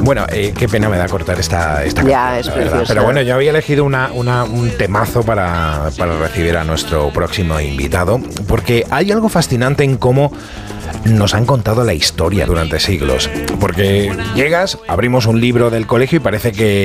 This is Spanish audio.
Bueno, qué pena me da cortar esta canción, Ya, es preciosa. pero bueno, yo había elegido un temazo para recibir a nuestro próximo invitado, porque hay algo fascinante en cómo nos han contado la historia durante siglos. Porque llegas, abrimos un libro del colegio y parece que